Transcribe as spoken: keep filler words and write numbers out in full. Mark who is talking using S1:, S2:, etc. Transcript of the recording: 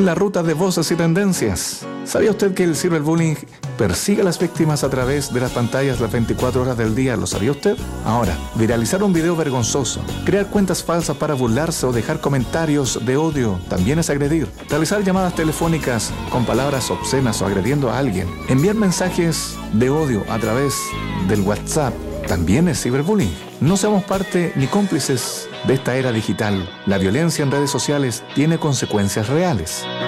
S1: la ruta de voces y tendencias. ¿Sabía usted que el ciberbullying persigue a las víctimas a través de las pantallas las veinticuatro horas del día? ¿Lo sabía usted? Ahora, viralizar un video vergonzoso, crear cuentas falsas para burlarse o dejar comentarios de odio también es agredir. Realizar llamadas telefónicas con palabras obscenas o agrediendo a alguien. Enviar mensajes de odio a través del WhatsApp también es ciberbullying. No seamos parte ni cómplices de esta era digital. La violencia en redes sociales tiene consecuencias reales.